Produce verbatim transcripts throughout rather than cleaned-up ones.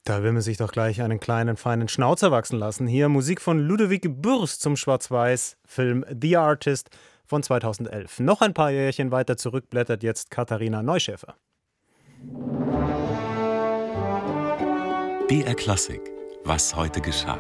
Da will man sich doch gleich einen kleinen, feinen Schnauzer wachsen lassen. Hier Musik von Ludovic Bürst zum Schwarz-Weiß-Film The Artist von zweitausendelf. Noch ein paar Jährchen weiter zurück blättert jetzt Katharina Neuschäfer. B R Klassik. Was heute geschah.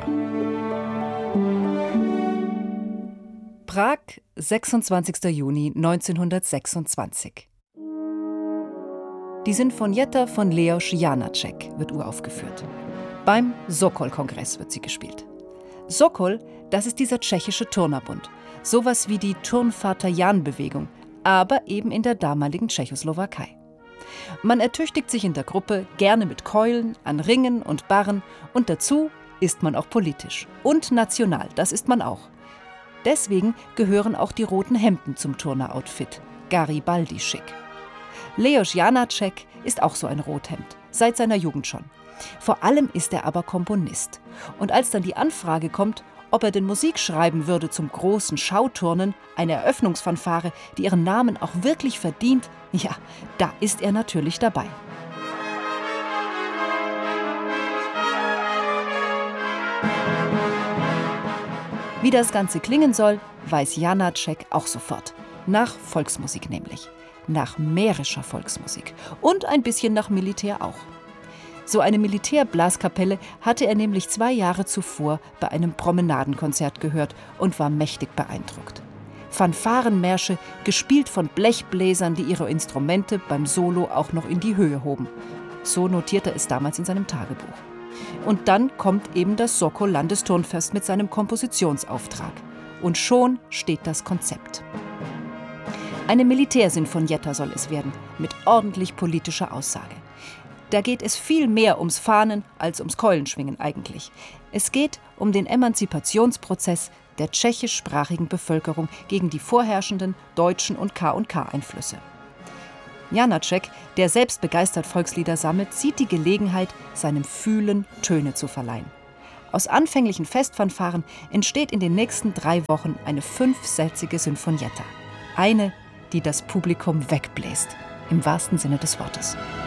Prag, sechsundzwanzigster Juni neunzehnhundertsechsundzwanzig. Die Sinfonietta von Leos Janáček wird uraufgeführt. Beim Sokol-Kongress wird sie gespielt. Sokol, das ist dieser tschechische Turnerbund. Sowas wie die Turnvater-Jan-Bewegung, aber eben in der damaligen Tschechoslowakei. Man ertüchtigt sich in der Gruppe gerne mit Keulen, an Ringen und Barren und dazu ist man auch politisch. Und national, das ist man auch. Deswegen gehören auch die roten Hemden zum Turner-Outfit. Garibaldi-schick. Leos Janáček ist auch so ein Rothemd, seit seiner Jugend schon. Vor allem ist er aber Komponist. Und als dann die Anfrage kommt, ob er denn Musik schreiben würde zum großen Schauturnen, eine Eröffnungsfanfare, die ihren Namen auch wirklich verdient, ja, da ist er natürlich dabei. Wie das Ganze klingen soll, weiß Janáček auch sofort. Nach Volksmusik nämlich. Nach mährischer Volksmusik. Und ein bisschen nach Militär auch. So eine Militärblaskapelle hatte er nämlich zwei Jahre zuvor bei einem Promenadenkonzert gehört und war mächtig beeindruckt. Fanfarenmärsche, gespielt von Blechbläsern, die ihre Instrumente beim Solo auch noch in die Höhe hoben. So notierte er es damals in seinem Tagebuch. Und dann kommt eben das Sokol-Landesturnfest mit seinem Kompositionsauftrag. Und schon steht das Konzept. Eine Militärsinfonietta soll es werden, mit ordentlich politischer Aussage. Da geht es viel mehr ums Fahnen als ums Keulenschwingen eigentlich. Es geht um den Emanzipationsprozess der tschechischsprachigen Bevölkerung gegen die vorherrschenden deutschen und K und K-Einflüsse. Janáček, der selbst begeistert Volkslieder sammelt, sieht die Gelegenheit, seinem Fühlen Töne zu verleihen. Aus anfänglichen Festfanfaren entsteht in den nächsten drei Wochen eine fünfsätzige Sinfonietta. Eine, die das Publikum wegbläst, im wahrsten Sinne des Wortes.